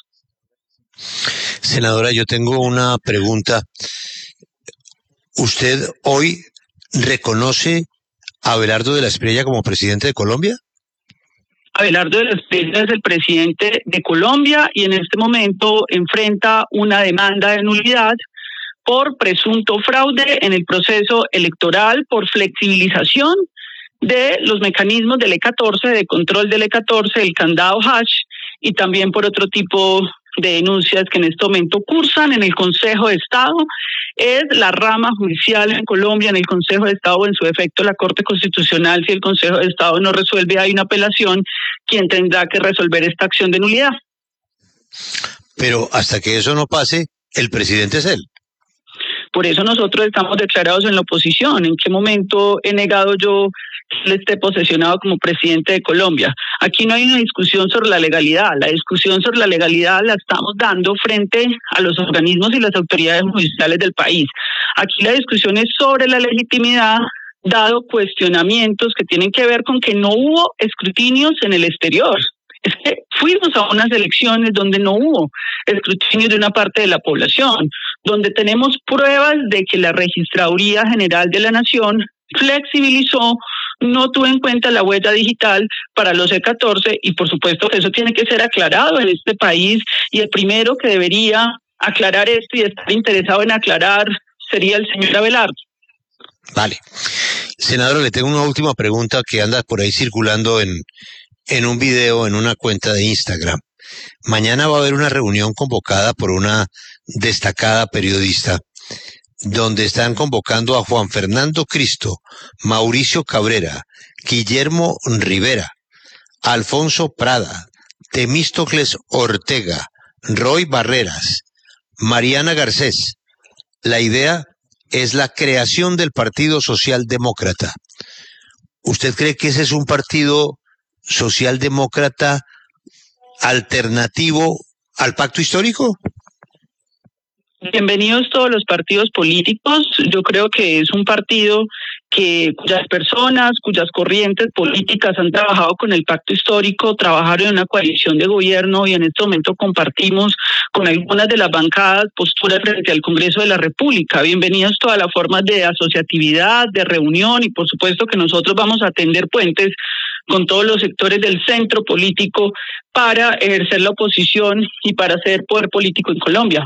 Senadora, yo tengo una pregunta. ¿Usted hoy reconoce a Abelardo de la Espriella como presidente de Colombia? Abelardo de la Espriella es el presidente de Colombia y en este momento enfrenta una demanda de nulidad por presunto fraude en el proceso electoral, por flexibilización de los mecanismos del E14, de control del E14, el candado hash, y también por otro tipo de denuncias que en este momento cursan en el Consejo de Estado. Es la rama judicial en Colombia, en el Consejo de Estado, o en su defecto la Corte Constitucional. Si el Consejo de Estado no resuelve, hay una apelación, quien tendrá que resolver esta acción de nulidad. Pero hasta que eso no pase, el presidente es él. Por eso nosotros estamos declarados en la oposición. ¿En qué momento he negado yo que él esté posesionado como presidente de Colombia? Aquí no hay una discusión sobre la legalidad. La discusión sobre la legalidad la estamos dando frente a los organismos y las autoridades judiciales del país. Aquí la discusión es sobre la legitimidad, dado cuestionamientos que tienen que ver con que no hubo escrutinios en el exterior. Es que fuimos a unas elecciones donde no hubo escrutinio de una parte de la población, donde tenemos pruebas de que la Registraduría General de la Nación flexibilizó, no tuvo en cuenta la huella digital para los E14 y por supuesto que eso tiene que ser aclarado en este país y el primero que debería aclarar esto y estar interesado en aclarar sería el señor Abelardo. Vale. Senadora, le tengo una última pregunta que anda por ahí circulando en un video, en una cuenta de Instagram. Mañana va a haber una reunión convocada por una destacada periodista, donde están convocando a Juan Fernando Cristo, Mauricio Cabrera, Guillermo Rivera, Alfonso Prada, Temístocles Ortega, Roy Barreras, Mariana Garcés. La idea es la creación del Partido Socialdemócrata. ¿Usted cree que ese es un partido socialdemócrata alternativo al pacto histórico? Bienvenidos todos los partidos políticos. Yo creo que es un partido cuyas personas, cuyas corrientes políticas han trabajado con el pacto histórico, trabajaron en una coalición de gobierno y en este momento compartimos con algunas de las bancadas posturas frente al Congreso de la República. Bienvenidos todas las formas de asociatividad, de reunión y por supuesto que nosotros vamos a tender puentes con todos los sectores del centro político para ejercer la oposición y para hacer poder político en Colombia.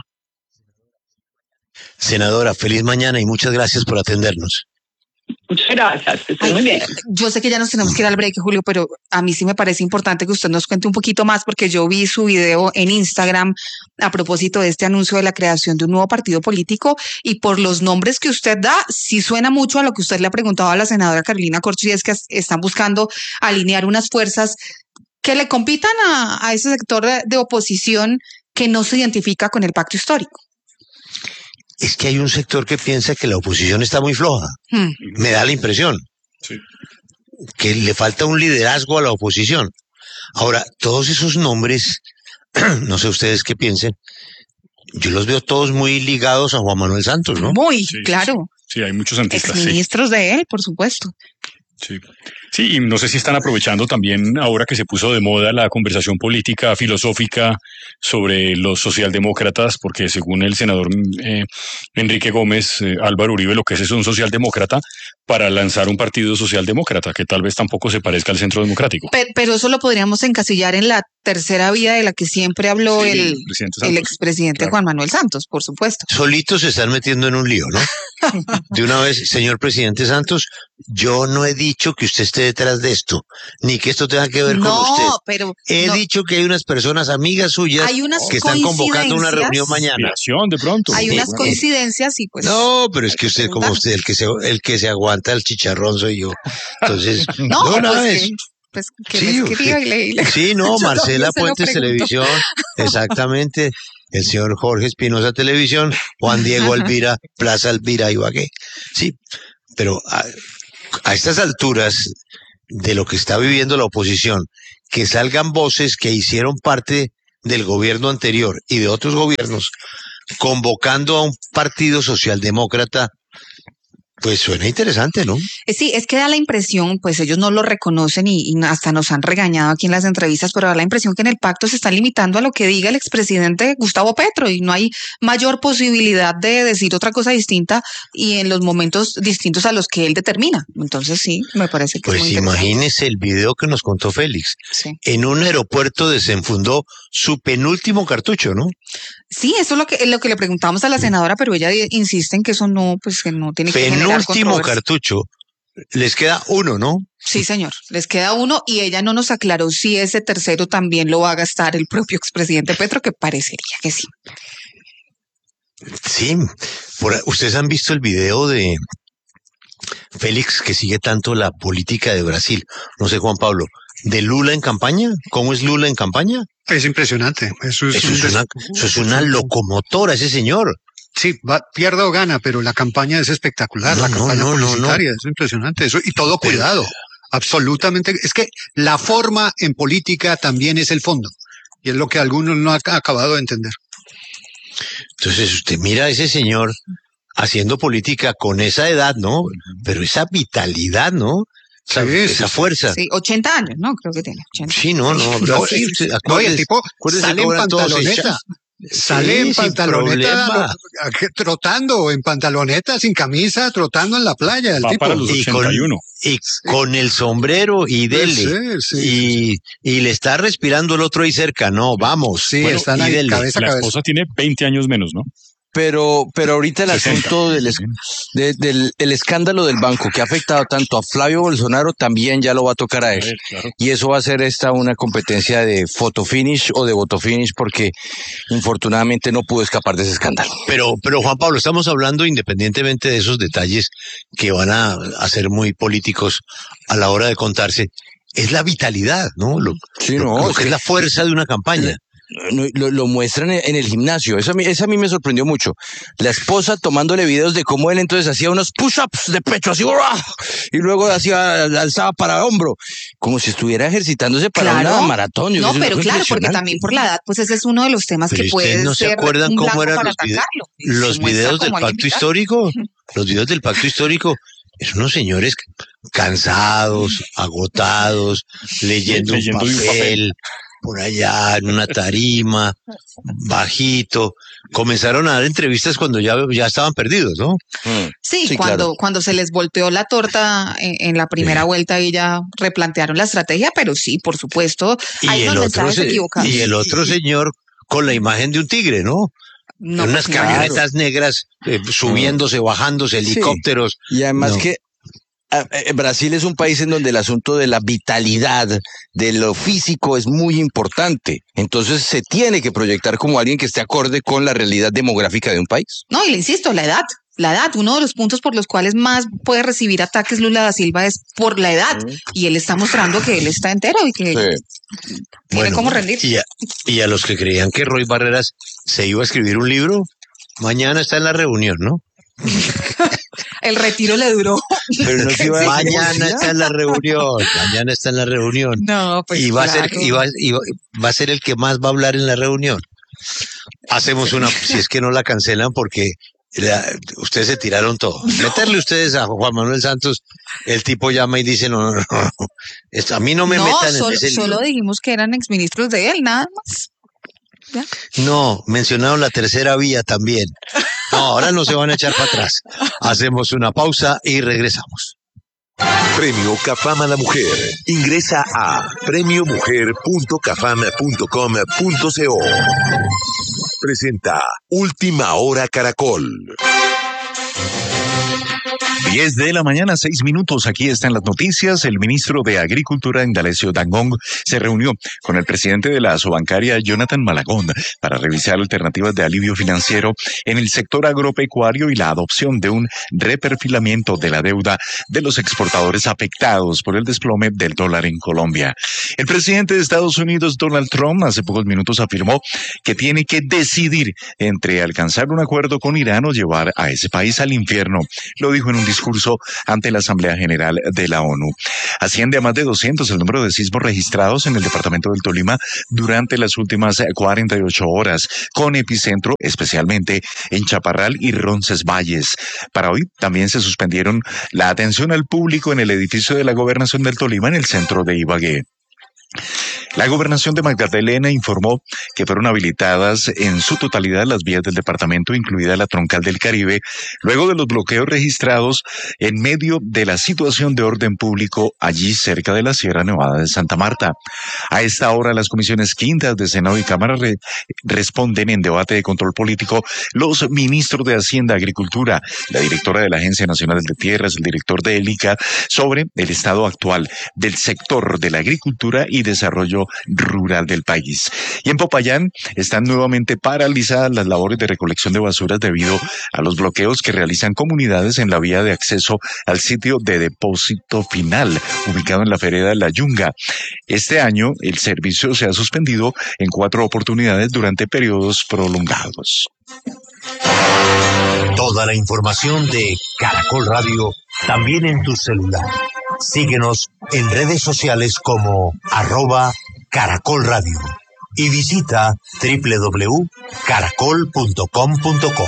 Senadora, feliz mañana y muchas gracias por atendernos. Muchas gracias, que estén muy bien. Yo sé que ya nos tenemos que ir al break, Julio, pero a mí sí me parece importante que usted nos cuente un poquito más porque yo vi su video en Instagram a propósito de este anuncio de la creación de un nuevo partido político y por los nombres que usted da, sí suena mucho a lo que usted le ha preguntado a la senadora Carolina Corcho y es que están buscando alinear unas fuerzas que le compitan a ese sector de oposición que no se identifica con el pacto histórico. Es que hay un sector que piensa que la oposición está muy floja. Me da la impresión. Sí. Que le falta un liderazgo a la oposición. Ahora, todos esos nombres, no sé ustedes qué piensen, yo los veo todos muy ligados a Juan Manuel Santos, ¿no? Muy, sí, claro. Sí, hay muchos antistas. Exministros de él, por supuesto. Sí. Sí, y no sé si están aprovechando también, ahora que se puso de moda la conversación política, filosófica sobre los socialdemócratas, porque según el senador Enrique Gómez, Álvaro Uribe, lo que es un socialdemócrata, para lanzar un partido socialdemócrata, que tal vez tampoco se parezca al Centro Democrático. Pero eso lo podríamos encasillar en la tercera vía de la que siempre habló el expresidente Juan Manuel Santos, por supuesto. Solitos se están metiendo en un lío, ¿no? De una vez, señor presidente Santos, yo no he dicho que usted esté detrás de esto, ni que esto tenga que ver con usted. Pero he dicho que hay unas personas amigas suyas que están convocando una reunión mañana. De pronto. Hay unas coincidencias y pues. No, pero es que usted, como usted, el que se aguanta el chicharrón soy yo. Entonces, nada de eso. Pues que sí, me escriba y le... Sí, no, Marcela Puentes Televisión, exactamente. El señor Jorge Espinosa Televisión, Juan Diego Alvira, Plaza Alvira Ibagué. Sí, pero a estas alturas de lo que está viviendo la oposición, que salgan voces que hicieron parte del gobierno anterior y de otros gobiernos, convocando a un partido socialdemócrata, pues suena interesante, ¿no? Sí, es que da la impresión, pues ellos no lo reconocen y hasta nos han regañado aquí en las entrevistas, pero da la impresión que en el pacto se está limitando a lo que diga el expresidente Gustavo Petro y no hay mayor posibilidad de decir otra cosa distinta y en los momentos distintos a los que él determina. Entonces sí, me parece que pues es muy interesante. Imagínese el video que nos contó Félix. Sí. En un aeropuerto desenfundó su penúltimo cartucho, ¿no? Sí, eso es lo que le preguntamos a la senadora, pero ella insiste en que eso no, pues que no tiene que generar penúltimo controversia. Cartucho. Les queda uno, ¿no? Sí, señor, les queda uno y ella no nos aclaró si ese tercero también lo va a gastar el propio expresidente Petro, que parecería que sí. Sí, ustedes han visto el video de Félix, que sigue tanto la política de Brasil, no sé, Juan Pablo, de Lula en campaña. ¿Cómo es Lula en campaña? Es impresionante. Eso es una locomotora, ese señor. Sí, pierda o gana, pero la campaña es espectacular, la campaña publicitaria es impresionante, eso, y todo cuidado, absolutamente. Es que la forma en política también es el fondo, y es lo que algunos no han acabado de entender. Entonces usted mira a ese señor haciendo política con esa edad, ¿no? Pero esa vitalidad, ¿no? Esa fuerza. Sí, 80 años, ¿no? Creo que tiene 80. Sí, no. El tipo sale en pantaloneta. Sale en pantaloneta, trotando en pantaloneta, sin camisa, trotando en la playa. El tipo. Para los 81. Y con el sombrero y dele. Sí. Y le está respirando el otro ahí cerca, ¿no? Vamos. Sí, bueno, están ahí cabeza a cabeza. La esposa tiene 20 años menos, ¿no? Pero ahorita el 60. asunto del escándalo del banco que ha afectado tanto a Flavio Bolsonaro también ya lo va a tocar a él. Claro. Y eso va a ser una competencia de photo finish o de voto finish porque infortunadamente no pudo escapar de ese escándalo. Pero Juan Pablo, estamos hablando independientemente de esos detalles que van a ser muy políticos a la hora de contarse, es la vitalidad, ¿no? Lo que es la fuerza de una campaña. Lo muestran en el gimnasio. Eso a mí me sorprendió mucho. La esposa tomándole videos de cómo él entonces hacía unos push-ups de pecho así, y luego alzaba para hombro, como si estuviera ejercitándose para una maratón. No, pero claro, porque también por la edad, pues ese es uno de los temas que puede ¿no ser se acuerdan un cómo eran para los videos del pacto histórico? Los videos del pacto histórico. Es unos señores cansados, agotados, leyendo un papel. Por allá en una tarima, bajito. Comenzaron a dar entrevistas cuando ya estaban perdidos, ¿no? Sí, cuando se les volteó la torta en la primera vuelta y ya replantearon la estrategia, pero sí, por supuesto, hay unos mensajes equivocados. Y el otro señor con la imagen de un tigre, ¿no? Unas camionetas negras subiéndose, bajándose, helicópteros. Y además que Brasil es un país en donde el asunto de la vitalidad, de lo físico es muy importante. Entonces se tiene que proyectar como alguien que esté acorde con la realidad demográfica de un país. No, y le insisto, la edad, uno de los puntos por los cuales más puede recibir ataques Lula da Silva es por la edad. Y él está mostrando que él está entero y que tiene cómo rendir. Y a los que creían que Roy Barreras se iba a escribir un libro, mañana está en la reunión, ¿no? El retiro le duró. Pero no se mañana está en la reunión. Mañana está en la reunión. No, pues y va a ser el que más va a hablar en la reunión. Hacemos una, si es que no la cancelan, porque Ustedes se tiraron todo. Meterle ustedes a Juan Manuel Santos, el tipo llama y dice, no. A mí no me metan en ese lío. Solo dijimos que eran exministros de él, nada más. ¿Ya? No, mencionaron la tercera vía también. No, ahora no se van a echar para atrás. Hacemos una pausa y regresamos. Premio CAFAM a la Mujer. Ingresa a premiomujer.cafam.com.co. Presenta Última Hora Caracol. 10 de la mañana, 6 minutos. Aquí están las noticias. El ministro de Agricultura, Indalecio Dangond, se reunió con el presidente de la Asobancaria, Jonathan Malagón, para revisar alternativas de alivio financiero en el sector agropecuario y la adopción de un reperfilamiento de la deuda de los exportadores afectados por el desplome del dólar en Colombia. El presidente de Estados Unidos, Donald Trump, hace pocos minutos afirmó que tiene que decidir entre alcanzar un acuerdo con Irán o llevar a ese país al infierno. Lo dijo en un discurso ante la Asamblea General de la ONU. Asciende a más de 200 el número de sismos registrados en el departamento del Tolima durante las últimas 48 horas, con epicentro especialmente en Chaparral y Roncesvalles. Para hoy también se suspendieron la atención al público en el edificio de la Gobernación del Tolima en el centro de Ibagué. La Gobernación de Magdalena informó que fueron habilitadas en su totalidad las vías del departamento, incluida la Troncal del Caribe, luego de los bloqueos registrados en medio de la situación de orden público allí cerca de la Sierra Nevada de Santa Marta. A esta hora, las comisiones quintas de Senado y Cámara responden en debate de control político los ministros de Hacienda, Agricultura, la directora de la Agencia Nacional de Tierras, el director de ELICA, sobre el estado actual del sector de la agricultura y desarrollo rural del país. Y en Popayán están nuevamente paralizadas las labores de recolección de basuras debido a los bloqueos que realizan comunidades en la vía de acceso al sitio de depósito final, ubicado en la Vereda de la Yunga. Este año el servicio se ha suspendido en 4 oportunidades durante periodos prolongados. Toda la información de Caracol Radio también en tu celular. Síguenos en redes sociales como @Caracol Radio y visita www.caracol.com.co.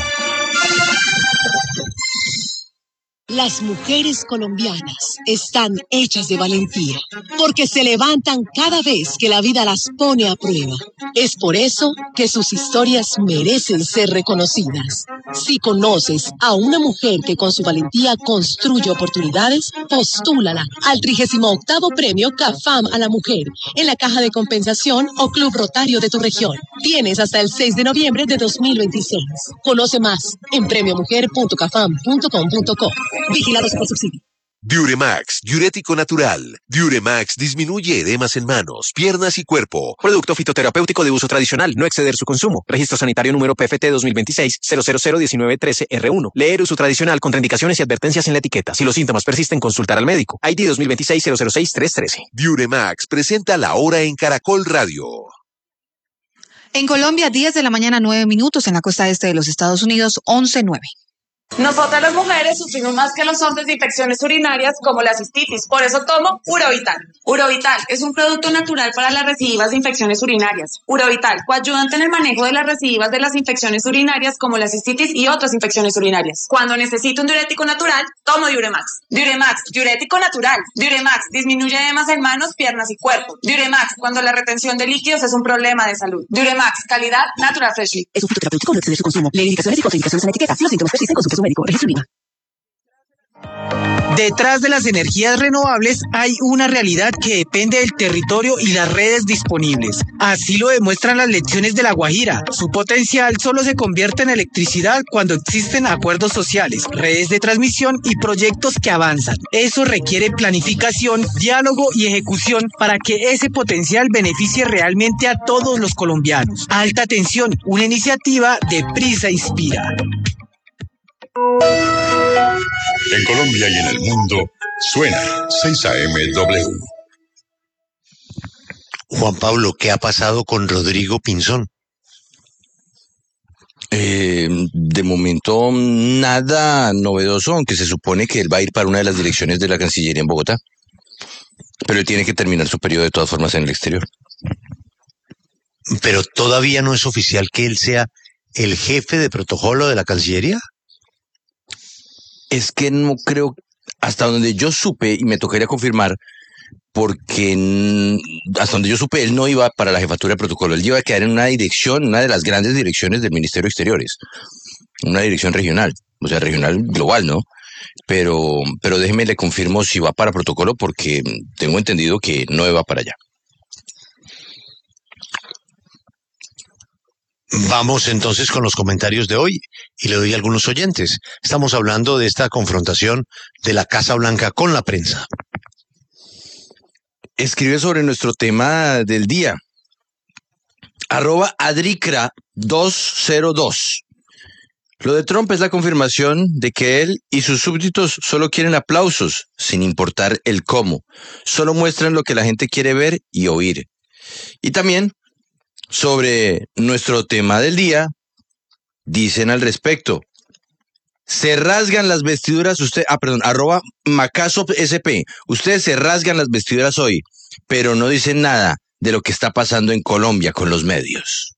Las mujeres colombianas están hechas de valentía, porque se levantan cada vez que la vida las pone a prueba. Es por eso que sus historias merecen ser reconocidas. Si conoces a una mujer que con su valentía construye oportunidades, postúlala al 38º Premio CAFAM a la Mujer en la Caja de Compensación o Club Rotario de tu región. Tienes hasta el 6 de noviembre de 2026. Conoce más en premiomujer.cafam.com.co. Vigilados por subsidio. Diuremax, diurético natural. Diuremax disminuye edemas en manos, piernas y cuerpo. Producto fitoterapéutico de uso tradicional, no exceder su consumo. Registro sanitario número PFT 2026-0001913-R1. Leer uso tradicional, contraindicaciones y advertencias en la etiqueta. Si los síntomas persisten, consultar al médico. ID 2026-006-313. Diuremax presenta La Hora en Caracol Radio. En Colombia, 10 de la mañana, 9 minutos. En la costa este de los Estados Unidos, 11:09. Nosotras las mujeres sufrimos más que los hombres de infecciones urinarias como la cistitis, por eso tomo Urovital. Urovital es un producto natural para las recidivas de infecciones urinarias. Urovital, coayudante en el manejo de las recidivas de las infecciones urinarias como la cistitis y otras infecciones urinarias. Cuando necesito un diurético natural, tomo Diuremax. Diuremax, diurético natural. Diuremax, disminuye edemas en manos, piernas y cuerpo. Diuremax, cuando la retención de líquidos es un problema de salud. Diuremax, calidad Natural Freshly. Es un fitoterapéutico, no exceder su consumo. Lee indicaciones y contraindicaciones en la etiqueta. Si los síntomas persisten, consulte a su médico. Registro INVIMA. Detrás de las energías renovables hay una realidad que depende del territorio y las redes disponibles. Así lo demuestran las lecciones de La Guajira. Su potencial solo se convierte en electricidad cuando existen acuerdos sociales, redes de transmisión y proyectos que avanzan. Eso requiere planificación, diálogo y ejecución para que ese potencial beneficie realmente a todos los colombianos. Alta Tensión, una iniciativa de Prisa Inspira. En Colombia y en el mundo, suena 6AMW. Juan Pablo, ¿qué ha pasado con Rodrigo Pinzón? De momento nada novedoso, aunque se supone que él va a ir para una de las direcciones de la Cancillería en Bogotá. Pero él tiene que terminar su periodo de todas formas en el exterior. Pero todavía no es oficial que él sea el jefe de protocolo de la Cancillería. Es que no creo, hasta donde yo supe, y me tocaría confirmar, porque hasta donde yo supe, él no iba para la jefatura de protocolo, él iba a quedar en una dirección, una de las grandes direcciones del Ministerio de Exteriores, una dirección regional, o sea, regional global, ¿no? Pero déjeme le confirmo si va para protocolo, porque tengo entendido que no va para allá. Vamos entonces con los comentarios de hoy y le doy a algunos oyentes. Estamos hablando de esta confrontación de la Casa Blanca con la prensa. Escribe sobre nuestro tema del día. @adricra202. Lo de Trump es la confirmación de que él y sus súbditos solo quieren aplausos, sin importar el cómo. Solo muestran lo que la gente quiere ver y oír. Y también sobre nuestro tema del día, dicen al respecto: se rasgan las vestiduras, @macasop_sp. Ustedes se rasgan las vestiduras hoy, pero no dicen nada de lo que está pasando en Colombia con los medios.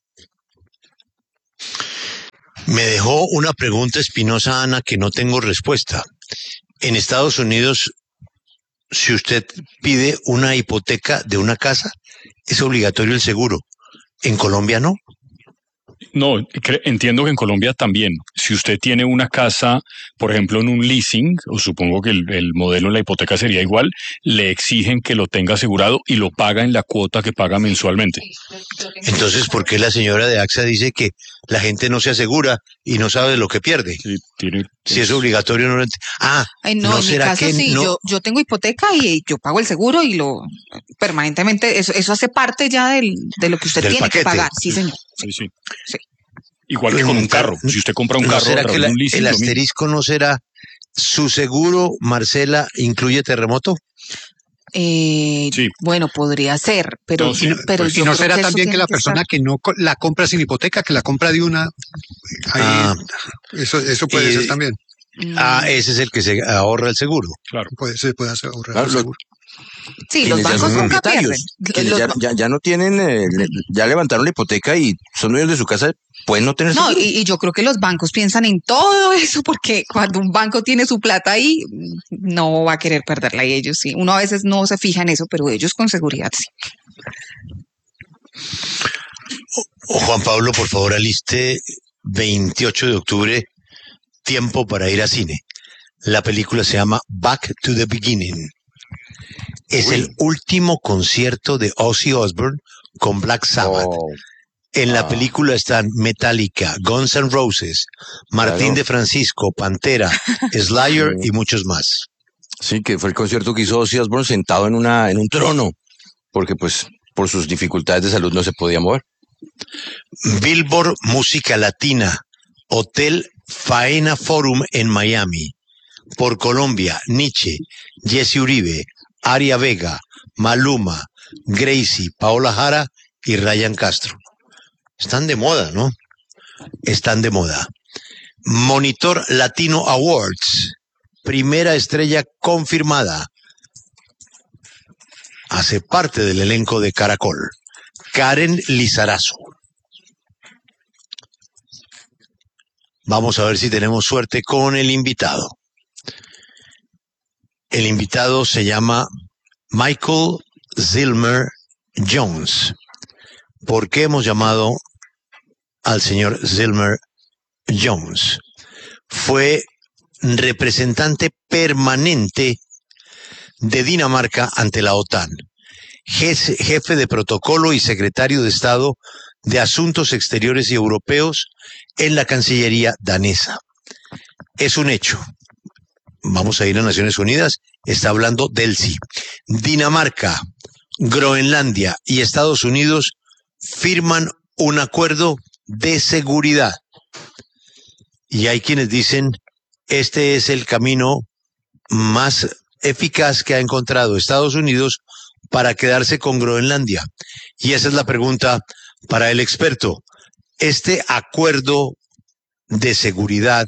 Me dejó una pregunta espinosa, Ana, que no tengo respuesta. En Estados Unidos, si usted pide una hipoteca de una casa, es obligatorio el seguro. ¿En Colombia no? No, entiendo que en Colombia también. Si usted tiene una casa, por ejemplo, en un leasing, o supongo que el modelo de la hipoteca sería igual, le exigen que lo tenga asegurado y lo paga en la cuota que paga mensualmente. Entonces, ¿por qué la señora de AXA dice que la gente no se asegura y no sabe lo que pierde? Sí, si es obligatorio, no lo no, en mi caso sí, no? yo tengo hipoteca y yo pago el seguro y lo permanentemente, eso hace parte ya de lo que usted tiene que pagar, sí señor. Sí. Igual que con un carro, si usted compra un carro, ¿será que un leasing, el asterisco no será su seguro, Marcela, incluye terremoto? Sí. Bueno, podría ser, pero yo no será que también que la persona que no la compra sin hipoteca, que la compra de una, eso puede ser también. Ese es el que se ahorra el seguro. Claro. Se puede ahorrar el seguro. Sí, los bancos nunca pierden. Ya no tienen, ya levantaron la hipoteca y son dueños de su casa, pueden no tener seguro. No, y yo creo que los bancos piensan en todo eso, porque cuando un banco tiene su plata ahí, no va a querer perderla, y ellos sí. Uno a veces no se fija en eso, pero ellos con seguridad sí. Juan Pablo, por favor, aliste 28 de octubre, tiempo para ir a cine. La película se llama Back to the Beginning. Es el último concierto de Ozzy Osbourne con Black Sabbath. En la película están Metallica, Guns N' Roses, Martín de Francisco, Pantera, Slayer y muchos más. Sí, que fue el concierto que hizo Ozzy Osbourne sentado en un trono, porque pues por sus dificultades de salud no se podía mover. Billboard Música Latina, Hotel Faena Forum en Miami. Por Colombia, Nietzsche, Jesse Uribe, Aria Vega, Maluma, Gracie, Paola Jara y Ryan Castro. Están de moda, ¿no? Están de moda. Monitor Latino Awards, primera estrella confirmada. Hace parte del elenco de Caracol, Karen Lizarazo. Vamos a ver si tenemos suerte con el invitado. El invitado se llama Michael Zilmer Jones. ¿Por qué hemos llamado al señor Zilmer Jones? Fue representante permanente de Dinamarca ante la OTAN, jefe de protocolo y secretario de Estado de Asuntos Exteriores y Europeos en la Cancillería danesa. Es un hecho. Vamos a ir a Naciones Unidas, está hablando del sí. Dinamarca, Groenlandia y Estados Unidos firman un acuerdo de seguridad. Y hay quienes dicen, este es el camino más eficaz que ha encontrado Estados Unidos para quedarse con Groenlandia. Y esa es la pregunta para el experto. Este acuerdo de seguridad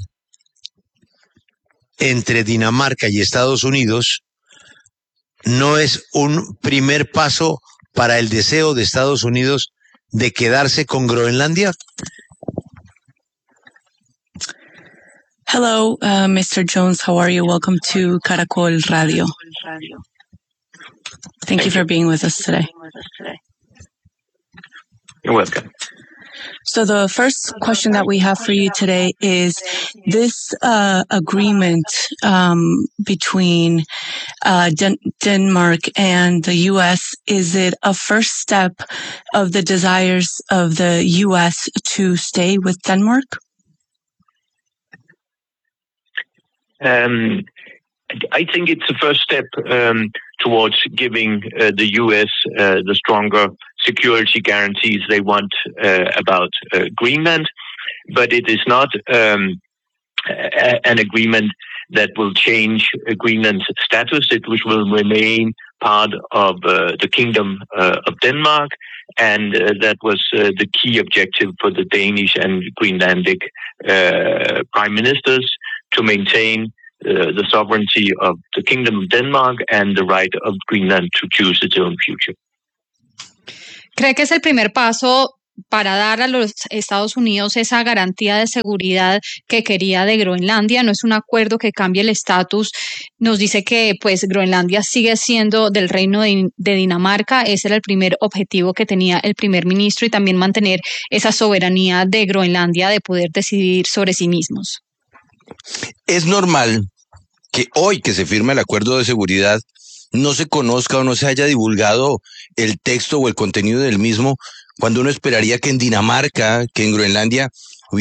entre Dinamarca y Estados Unidos no es un primer paso para el deseo de Estados Unidos de quedarse con Groenlandia. Hello, Mr. Jones. How are you? Welcome to Caracol Radio. Thank you for being with us today. You're welcome. So the first question that we have for you today is this agreement between Denmark and the U.S., is it a first step of the desires of the U.S. to stay with Denmark? I think it's the first step towards giving the U.S. the stronger security guarantees they want about Greenland, but it is not an agreement that will change Greenland's status. It will remain part of the Kingdom of Denmark, and that was the key objective for the Danish and Greenlandic prime ministers, to maintain the sovereignty of the Kingdom of Denmark and the right of Greenland to choose its own future. ¿Cree que es el primer paso para dar a los Estados Unidos esa garantía de seguridad que quería de Groenlandia? No es un acuerdo que cambie el estatus. Nos dice que pues Groenlandia sigue siendo del reino de Dinamarca. Ese era el primer objetivo que tenía el primer ministro, y también mantener esa soberanía de Groenlandia de poder decidir sobre sí mismos. Es normal que hoy que se firma el acuerdo de seguridad no se conozca o no se haya divulgado el texto o el contenido del mismo, cuando uno esperaría que en Dinamarca, que en Groenlandia